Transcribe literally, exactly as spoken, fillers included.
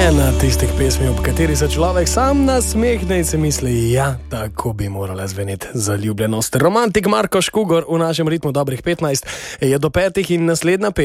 Ena tistih pesmi, ob kateri se človek sam nasmehne in se misli, ja, tako bi morala zveneti zaljubljenost. Romantik Marko Škugor v našem ritmu dobrih petnajst je do petih in naslednja pesem.